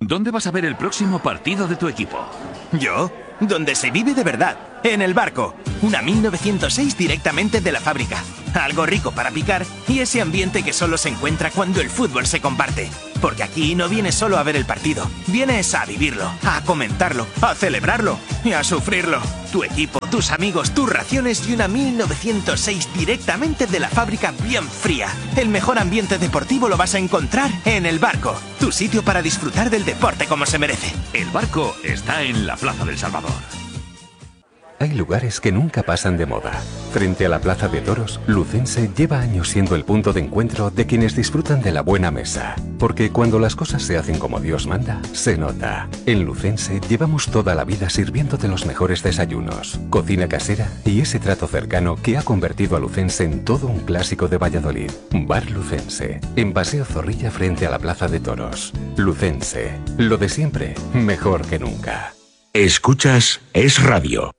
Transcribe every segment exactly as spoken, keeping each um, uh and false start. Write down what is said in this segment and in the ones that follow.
¿Dónde vas a ver el próximo partido de tu equipo? ¿Yo? Donde se vive de verdad, en el Barco. Una mil novecientos seis directamente de la fábrica. Algo rico para picar y ese ambiente que solo se encuentra cuando el fútbol se comparte. Porque aquí no vienes solo a ver el partido, vienes a vivirlo, a comentarlo, a celebrarlo y a sufrirlo. Tu equipo, tus amigos, tus raciones y una mil novecientos seis directamente de la fábrica bien fría. El mejor ambiente deportivo lo vas a encontrar en el Barco. Tu sitio para disfrutar del deporte como se merece. El Barco está en la Plaza del Salvador. Hay lugares que nunca pasan de moda. Frente a la Plaza de Toros, Lucense lleva años siendo el punto de encuentro de quienes disfrutan de la buena mesa. Porque cuando las cosas se hacen como Dios manda, se nota. En Lucense llevamos toda la vida sirviéndote los mejores desayunos, cocina casera y ese trato cercano que ha convertido a Lucense en todo un clásico de Valladolid. Bar Lucense, en Paseo Zorrilla frente a la Plaza de Toros. Lucense, lo de siempre, mejor que nunca. Escuchas Es Radio.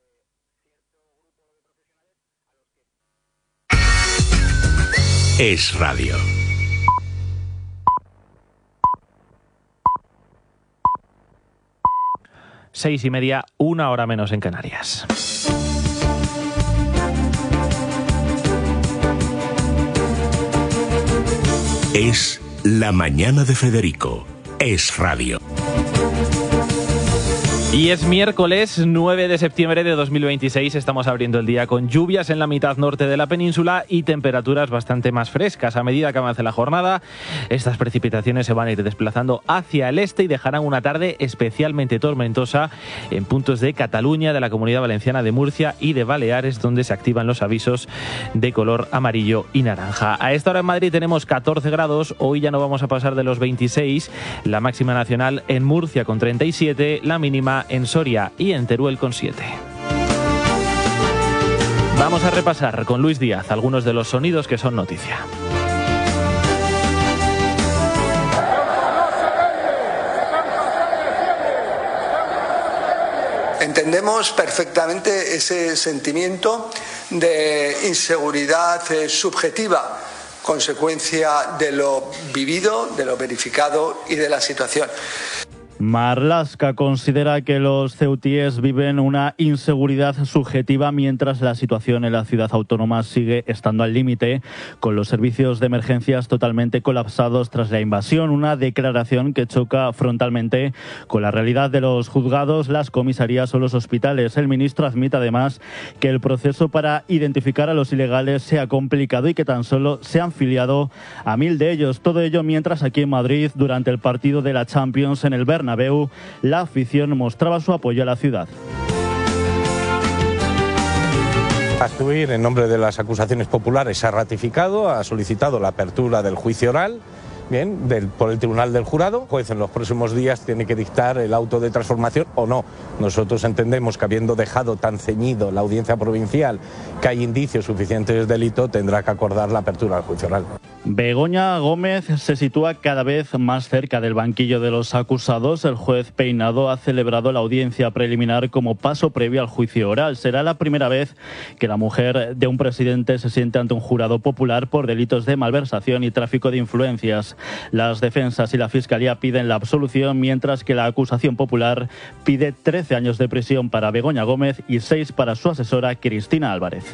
Es Radio. Seis y media, una hora menos en Canarias. Es la mañana de Federico. Es Radio. Y es miércoles nueve de septiembre de dos mil veintiséis, estamos abriendo el día con lluvias en la mitad norte de la península y temperaturas bastante más frescas. A medida que avance la jornada, estas precipitaciones se van a ir desplazando hacia el este y dejarán una tarde especialmente tormentosa en puntos de Cataluña, de la Comunidad Valenciana, de Murcia y de Baleares, donde se activan los avisos de color amarillo y naranja. A esta hora en Madrid tenemos catorce grados, hoy ya no vamos a pasar de los veintiséis, la máxima nacional en Murcia con treinta y siete, la mínima en Soria y en Teruel con siete. Vamos a repasar con Luis Díaz algunos de los sonidos que son noticia. Entendemos perfectamente ese sentimiento de inseguridad eh, subjetiva, consecuencia de lo vivido, de lo verificado y de la situación. Marlaska considera que los ceutíes viven una inseguridad subjetiva mientras la situación en la ciudad autónoma sigue estando al límite, con los servicios de emergencias totalmente colapsados tras la invasión. Una declaración que choca frontalmente con la realidad de los juzgados, las comisarías o los hospitales. El ministro admite además que el proceso para identificar a los ilegales sea complicado y que tan solo se han filiado a mil de ellos. Todo ello mientras aquí en Madrid, durante el partido de la Champions en el Bernabéu, la afición mostraba su apoyo a la ciudad. Astuir, en nombre de las acusaciones populares, ha ratificado, ha solicitado la apertura del juicio oral, bien, del, por el Tribunal del Jurado. El juez en los próximos días tiene que dictar el auto de transformación o no. Nosotros entendemos que, habiendo dejado tan ceñido la audiencia provincial que hay indicios suficientes de delito, tendrá que acordar la apertura del juicio oral. Begoña Gómez se sitúa cada vez más cerca del banquillo de los acusados. El juez Peinado ha celebrado la audiencia preliminar como paso previo al juicio oral. Será la primera vez que la mujer de un presidente se siente ante un jurado popular por delitos de malversación y tráfico de influencias. Las defensas y la fiscalía piden la absolución, mientras que la acusación popular pide trece años de prisión para Begoña Gómez y seis para su asesora Cristina Álvarez.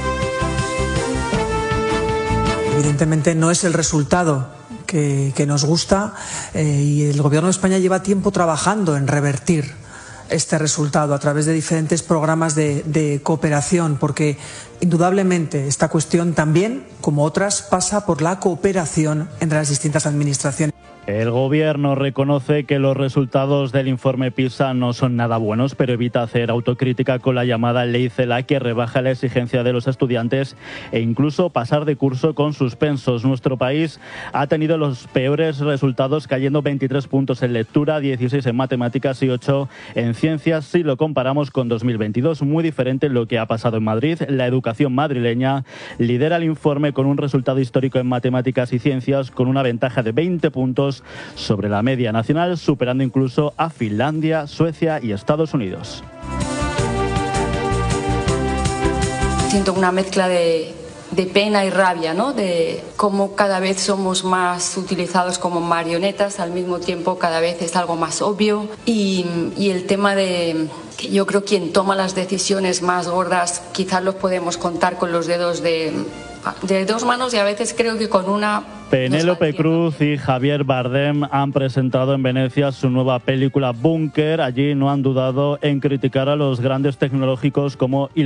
Evidentemente no es el resultado que, que nos gusta eh, y el Gobierno de España lleva tiempo trabajando en revertir este resultado a través de diferentes programas de, de cooperación, porque indudablemente esta cuestión también, como otras, pasa por la cooperación entre las distintas administraciones. El Gobierno reconoce que los resultados del informe PISA no son nada buenos, pero evita hacer autocrítica con la llamada Ley CELA, que rebaja la exigencia de los estudiantes e incluso pasar de curso con suspensos. Nuestro país ha tenido los peores resultados, cayendo veintitrés puntos en lectura, dieciséis en matemáticas y ocho en ciencias, si lo comparamos con dos mil veintidós. Muy diferente lo que ha pasado en Madrid. La educación madrileña lidera el informe con un resultado histórico en matemáticas y ciencias, con una ventaja de veinte puntos sobre la media nacional, superando incluso a Finlandia, Suecia y Estados Unidos. Siento una mezcla de de pena y rabia, ¿no? De cómo cada vez somos más utilizados como marionetas, al mismo tiempo cada vez es algo más obvio. Y, y el tema de que yo creo quien toma las decisiones más gordas quizás los podemos contar con los dedos de, de dos manos, y a veces creo que con una... Penélope Cruz y Javier Bardem han presentado en Venecia su nueva película Búnker. Allí no han dudado en criticar a los grandes tecnológicos como